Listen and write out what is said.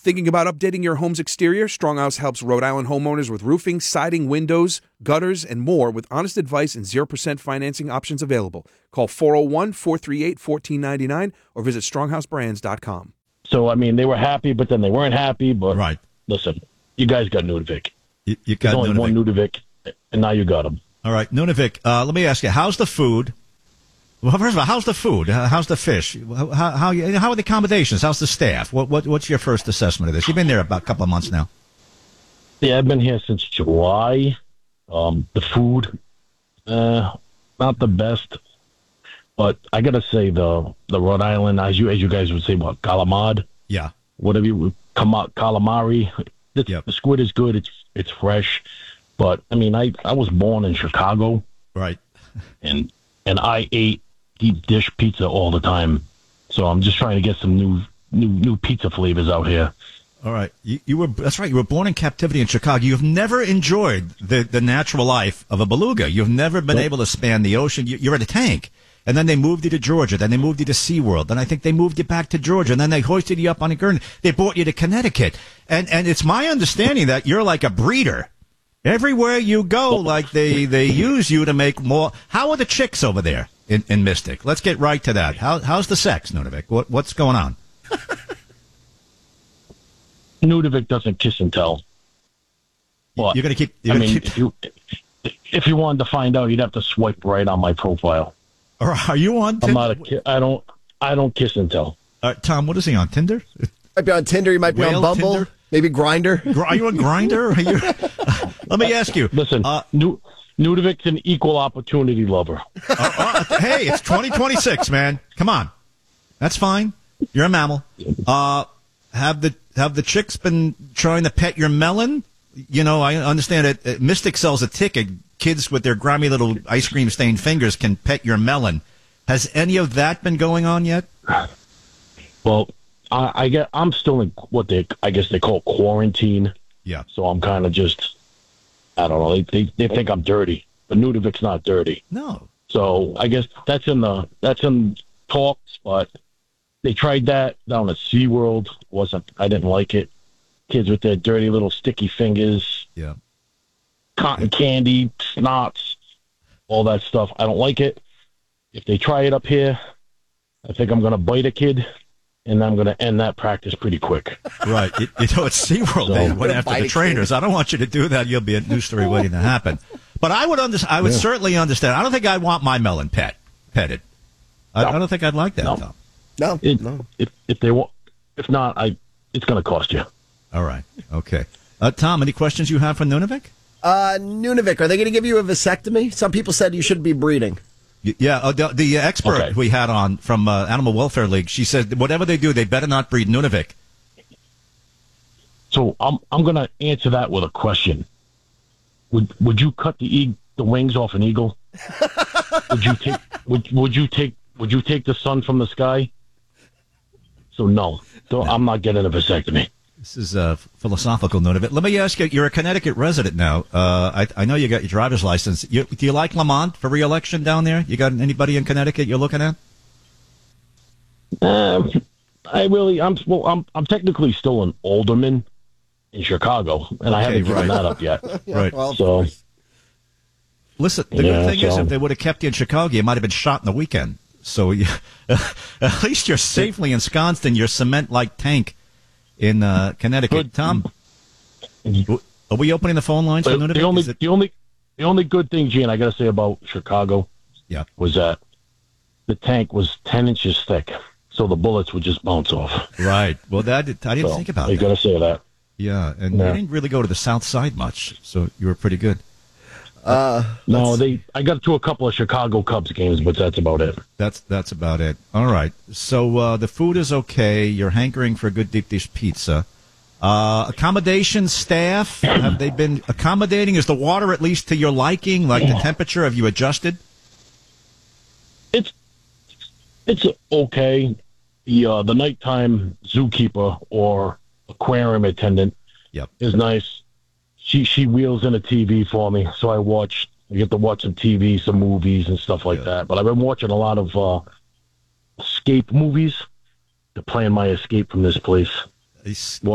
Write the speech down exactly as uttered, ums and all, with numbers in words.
Thinking about updating your home's exterior? Stronghouse helps Rhode Island homeowners with roofing, siding, windows, gutters, and more with honest advice and zero percent financing options available. Call four oh one, four three eight, one four nine nine or visit stronghouse brands dot com. So, I mean, they were happy, but then they weren't happy. But right. Listen, you guys got Nunavik. You, you got There's only Nunavik. one Nunavik, and now you got them. All right, Nunavik, uh, let me ask you, how's the food? Well, first of all, how's the food? Uh, how's the fish? How, how, how are the accommodations? How's the staff? What, what, what's your first assessment of this? You've been there about a couple of months now. Yeah, I've been here since July. Um, the food, uh, not the best. But I got to say, the the Rhode Island, as you as you guys would say, what, calamari? Yeah. Whatever you would, calamari. The, yep. the squid is good. It's it's fresh. But, I mean, I, I was born in Chicago. Right. And and I ate deep dish pizza all the time. So I'm just trying to get some new new new pizza flavors out here. All right. You, you were that's right. You were born in captivity in Chicago. You've never enjoyed the, the natural life of a beluga. You've never been nope. able to span the ocean. You, you're in a tank. And then they moved you to Georgia. Then they moved you to SeaWorld. Then I think they moved you back to Georgia. And then they hoisted you up on a gurney. They brought you to Connecticut. And and it's my understanding that you're like a breeder. Everywhere you go, like they, they use you to make more. How are the chicks over there in, in Mystic? Let's get right to that. How how's the sex, Nunavik? What what's going on? Nunavik doesn't kiss and tell. But, you're gonna keep. You're I gonna mean, keep... if you if you wanted to find out, you'd have to swipe right on my profile. Or are you on Tinder? I'm not a ki- I don't I don't kiss and tell. Uh, Tom, what is he on Tinder? Might be on Tinder. You might be Whale on Bumble. Tinder? Maybe Grindr. Are you on Grindr? Are you... uh, let me ask you. Listen, uh, Nu- Nudavik's an equal opportunity lover. Uh, uh, hey, it's twenty twenty-six, man. Come on, that's fine. You're a mammal. Uh, have the have the chicks been trying to pet your melon? You know, I understand it. Uh, Mystic sells a ticket. Kids with their grimy little ice cream stained fingers can pet your melon. Has any of that been going on yet? Well, I, I get I'm still in what they I guess they call quarantine. Yeah. So I'm kind of just I don't know. They, they they think I'm dirty, but Nudavik's not dirty. No. So I guess that's in the that's in talks, but they tried that down at SeaWorld. Wasn't I didn't like it. Kids with their dirty little sticky fingers. Yeah. Cotton candy, snots, all that stuff. I don't like it. If they try it up here, I think I'm going to bite a kid, and I'm going to end that practice pretty quick. Right. You, you know, it's SeaWorld. So, they went after the trainers. I don't want you to do that. You'll be a news story waiting to happen. But I would under, I would yeah. certainly understand. I don't think I'd want my melon pet petted. I, no. I don't think I'd like that, no. Tom. No, it, no. If, if they want, if not, I it's going to cost you. All right. Okay. Uh, Tom, any questions you have for Nunavik? Uh, Nunavik, are they going to give you a vasectomy? Some people said you shouldn't be breeding. Yeah, uh, the, the expert okay. we had on from uh, Animal Welfare League, she said whatever they do, they better not breed Nunavik. So I'm I'm going to answer that with a question. Would would you cut the e- the wings off an eagle? would you take would would you take would you take the sun from the sky? So no, so I'm not getting a vasectomy. This is a uh, philosophical note of it. Let me ask you, you're a Connecticut resident now. Uh, I, I know you got your driver's license. You, do you like Lamont for re-election down there? You got anybody in Connecticut you're looking at? Um, I really, I'm well, I'm I'm technically still an alderman in Chicago, and okay, I haven't given right. that up yet. yeah, right. Well, so, listen, the yeah, good thing so. is if they would have kept you in Chicago, you might have been shot in the weekend. So you, at least you're safely ensconced in your cement-like tank in uh, Connecticut. Good. Tom, are we opening the phone lines the, for Nunavik? the only it... the only the only good thing, Gene, I got to say about Chicago, yeah, was that the tank was ten inches thick, so the bullets would just bounce off. Right. Well, that I didn't so, think about you that. You got to say that. Yeah, and yeah. you didn't really go to the south side much, so you were pretty good. Uh, no, they. I got to a couple of Chicago Cubs games, but that's about it. That's that's about it. All right. So uh, the food is okay. You're hankering for a good deep dish pizza. Uh, accommodation staff, have they been accommodating? Is the water at least to your liking? Like the temperature? Have you adjusted? It's it's okay. The uh, the nighttime zookeeper or aquarium attendant yep. is nice. She she wheels in a T V for me, so I watch. I get to watch some T V, some movies, and stuff like yeah. that. But I've been watching a lot of uh, escape movies to plan my escape from this place.